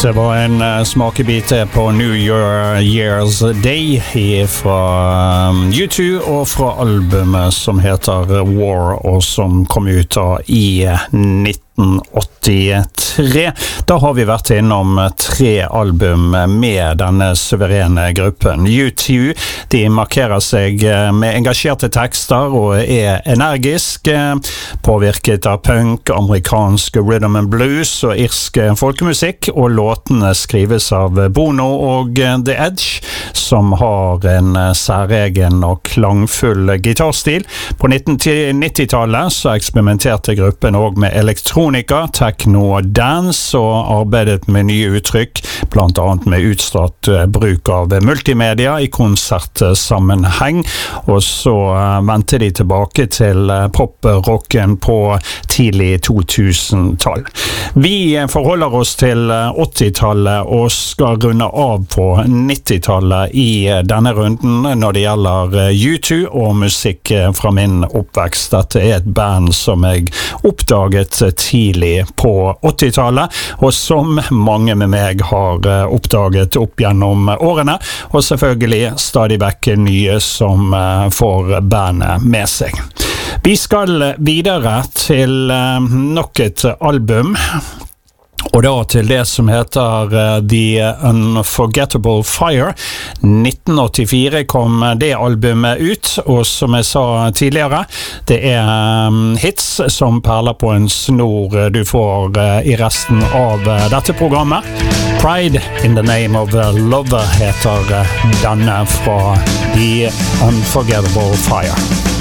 Det var en smakebit på New Year's Day fra U2 og fra albumet som heter War og som kom ut i 1983. Da har vi vært innom 3 album med denne suverene gruppen. U2, de markerer seg med engasjerte tekster og energisk, påvirket av punk, amerikansk rhythm and blues og irsk folkemusikk, og låtene skrives av Bono og The Edge, som har en særegen og klangfull gitarstil. På 1990-tallet så eksperimenterte gruppen også med elektronika, techno og dance, og arbeidet med nye uttrykk, blant annet med utstrakt bruk av multimedia i konsertsammenheng, og så vendte de tilbake til pop-rocken på tidlig 2000-tall. Vi forholder oss til 80-tallet og skal runde av på 90-tallet i denne runden når det gjelder U2 og musikk fra min oppvekst. Dette er et band som jeg oppdaget tidlig på 80-tallet, og som mange med meg har oppdaget opp gjennom årene, og selvfølgelig stadig vekk nye som får bandet med seg. Vi skal videre til nok et album, og da til det som heter The Unforgettable Fire. 1984 kom det albumet ut, og som jeg sa tidligere, det er hits som perler på en snor du får i resten av dette programmet. Pride in the Name of Love heter denne fra The Unforgettable Fire.